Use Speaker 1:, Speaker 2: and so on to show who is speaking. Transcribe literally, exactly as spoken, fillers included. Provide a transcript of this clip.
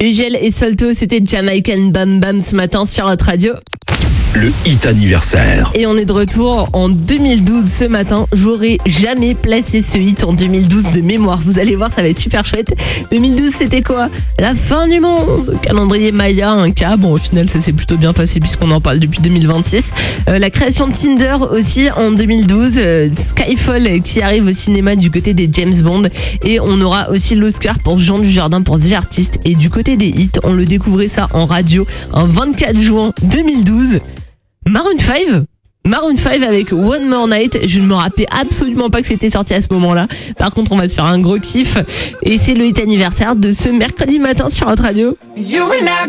Speaker 1: Ugel et Solto, c'était Jamaican Bam Bam ce matin sur notre radio.
Speaker 2: Le hit anniversaire.
Speaker 1: Et on est de retour en deux mille douze ce matin. J'aurais jamais placé ce hit en deux mille douze de mémoire. Vous allez voir, ça va être super chouette. deux mille douze, c'était quoi? La fin du monde. Calendrier Maya, un cas. Bon, au final, ça s'est plutôt bien passé puisqu'on en parle depuis deux mille vingt-six. Euh, la création de Tinder aussi en deux mille douze. Euh, Skyfall qui arrive au cinéma du côté des James Bond. Et on aura aussi l'Oscar pour Jean Dujardin pour The Artist. Et du côté des hits, on le découvrait ça en radio en vingt-quatre juin deux mille douze. Maroon five Maroon five avec One More Night. Je ne me rappelais absolument pas que c'était sorti à ce moment-là. Par contre, on va se faire un gros kiff. Et c'est le hit anniversaire de ce mercredi matin sur notre radio.